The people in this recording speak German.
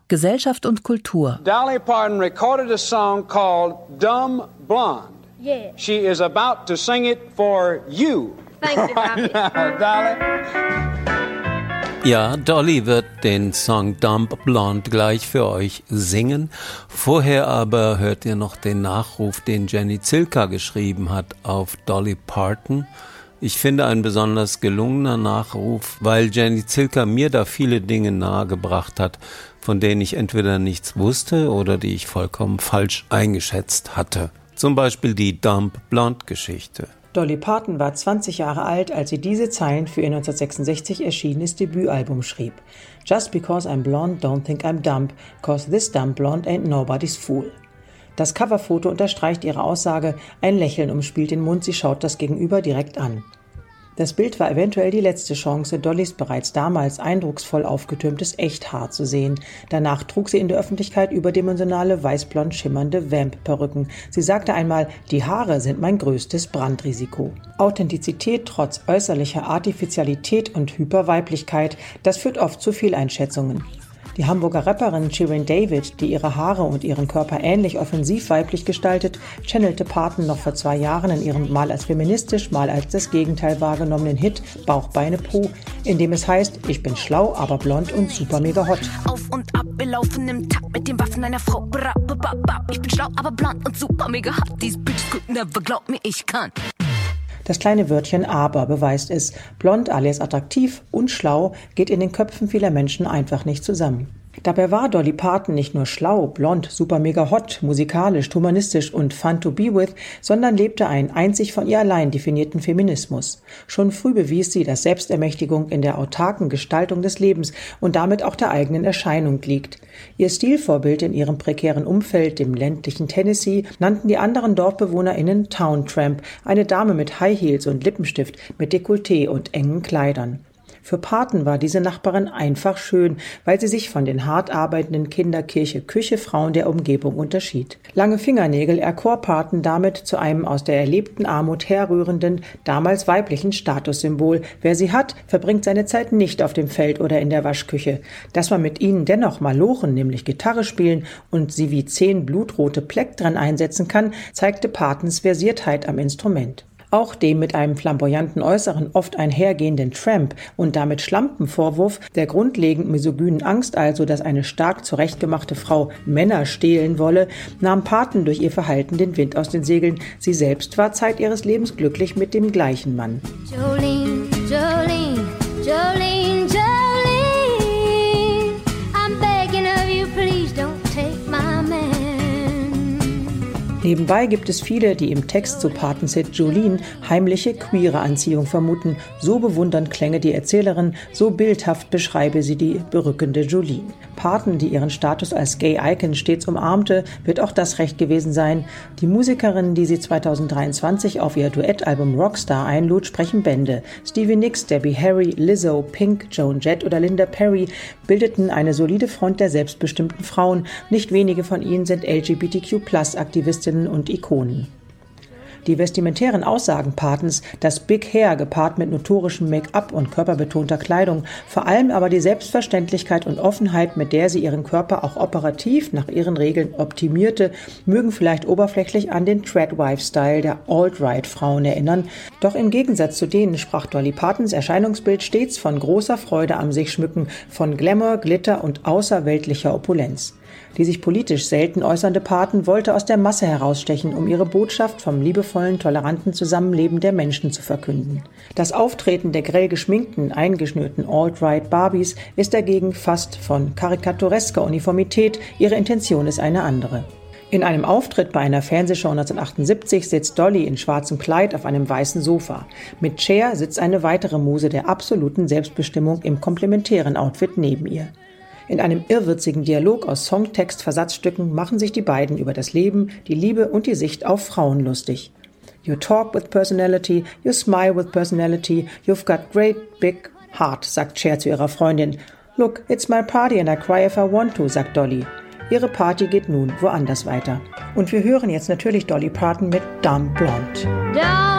Gesellschaft und Kultur. Dolly Parton recorded a song called Dumb Blonde. Yeah. She is about to sing it for you. Thank you, Bobby. Dolly. Ja, Dolly wird den Song Dumb Blonde gleich für euch singen. Vorher aber hört ihr noch den Nachruf, den Jenny Zilka geschrieben hat auf Dolly Parton. Ich finde ein besonders gelungener Nachruf, weil Jenny Zilka mir da viele Dinge nahegebracht hat, von denen ich entweder nichts wusste oder die ich vollkommen falsch eingeschätzt hatte. Zum Beispiel die Dumb Blonde-Geschichte. Dolly Parton war 20 Jahre alt, als sie diese Zeilen für ihr 1966 erschienenes Debütalbum schrieb. Just because I'm blonde, don't think I'm dumb, 'cause this dumb blonde ain't nobody's fool. Das Coverfoto unterstreicht ihre Aussage, ein Lächeln umspielt den Mund, sie schaut das Gegenüber direkt an. Das Bild war eventuell die letzte Chance, Dollys bereits damals eindrucksvoll aufgetürmtes Echthaar zu sehen. Danach trug sie in der Öffentlichkeit überdimensionale, weißblond schimmernde Vamp-Perücken. Sie sagte einmal, die Haare sind mein größtes Brandrisiko. Authentizität trotz äußerlicher Artifizialität und Hyperweiblichkeit, das führt oft zu Fehleinschätzungen. Die Hamburger Rapperin Shirin David, die ihre Haare und ihren Körper ähnlich offensiv weiblich gestaltet, channelte Parton noch vor 2 Jahren in ihrem mal als feministisch, mal als das Gegenteil wahrgenommenen Hit Bauch, Beine, Po, in dem es heißt, ich bin schlau, aber blond und super mega hot. Auf und ab, wir laufen im Takt mit den Waffen einer Frau. Ich bin schlau, aber blond und super mega hot. These bitches could never, glaub mir, ich kann. Das kleine Wörtchen aber beweist es. Blond alias attraktiv und schlau geht in den Köpfen vieler Menschen einfach nicht zusammen. Dabei war Dolly Parton nicht nur schlau, blond, super mega hot, musikalisch, humanistisch und fun to be with, sondern lebte einen einzig von ihr allein definierten Feminismus. Schon früh bewies sie, dass Selbstermächtigung in der autarken Gestaltung des Lebens und damit auch der eigenen Erscheinung liegt. Ihr Stilvorbild in ihrem prekären Umfeld, dem ländlichen Tennessee, nannten die anderen DorfbewohnerInnen Town Tramp, eine Dame mit High Heels und Lippenstift, mit Dekolleté und engen Kleidern. Für Parton war diese Nachbarin einfach schön, weil sie sich von den hart arbeitenden Kinderkirche-Küche-Frauen der Umgebung unterschied. Lange Fingernägel erkor Parton damit zu einem aus der erlebten Armut herrührenden, damals weiblichen Statussymbol. Wer sie hat, verbringt seine Zeit nicht auf dem Feld oder in der Waschküche. Dass man mit ihnen dennoch malochen, nämlich Gitarre spielen und sie wie 10 blutrote Plektren einsetzen kann, zeigte Partons Versiertheit am Instrument. Auch dem mit einem flamboyanten Äußeren oft einhergehenden Tramp und damit Schlampenvorwurf der grundlegend misogynen Angst also, dass eine stark zurechtgemachte Frau Männer stehlen wolle, nahm Parton durch ihr Verhalten den Wind aus den Segeln. Sie selbst war Zeit ihres Lebens glücklich mit dem gleichen Mann. Jolene, Jolene, Jolene, Jolene, I'm begging of you, please don't take my man. Nebenbei gibt es viele, die im Text zu Partons Hit Jolene heimliche queere Anziehung vermuten. So bewundernd klänge die Erzählerin, so bildhaft beschreibe sie die berückende Jolene. Parton, die ihren Status als Gay-Icon stets umarmte, wird auch das recht gewesen sein. Die Musikerinnen, die sie 2023 auf ihr Duettalbum Rockstar einlud, sprechen Bände. Stevie Nicks, Debbie Harry, Lizzo, Pink, Joan Jett oder Linda Perry bildeten eine solide Front der selbstbestimmten Frauen. Nicht wenige von ihnen sind LGBTQ+-Aktivistinnen und Ikonen. Die vestimentären Aussagen Partons, das Big Hair gepaart mit notorischem Make-up und körperbetonter Kleidung, vor allem aber die Selbstverständlichkeit und Offenheit, mit der sie ihren Körper auch operativ nach ihren Regeln optimierte, mögen vielleicht oberflächlich an den Treadwife-Style der Alt-Right-Frauen erinnern. Doch im Gegensatz zu denen sprach Dolly Partons Erscheinungsbild stets von großer Freude am sich schmücken, von Glamour, Glitter und außerweltlicher Opulenz. Die sich politisch selten äußernde Parton wollte aus der Masse herausstechen, um ihre Botschaft vom liebevollen, toleranten Zusammenleben der Menschen zu verkünden. Das Auftreten der grell geschminkten, eingeschnürten Alt-Right-Barbies ist dagegen fast von karikaturesker Uniformität, ihre Intention ist eine andere. In einem Auftritt bei einer Fernsehshow 1978 sitzt Dolly in schwarzem Kleid auf einem weißen Sofa. Mit Cher sitzt eine weitere Muse der absoluten Selbstbestimmung im komplementären Outfit neben ihr. In einem irrwitzigen Dialog aus Songtext-Versatzstücken machen sich die beiden über das Leben, die Liebe und die Sicht auf Frauen lustig. You talk with personality, you smile with personality, you've got great big heart, sagt Cher zu ihrer Freundin. Look, it's my party and I cry if I want to, sagt Dolly. Ihre Party geht nun woanders weiter. Und wir hören jetzt natürlich Dolly Parton mit Dumb Blonde.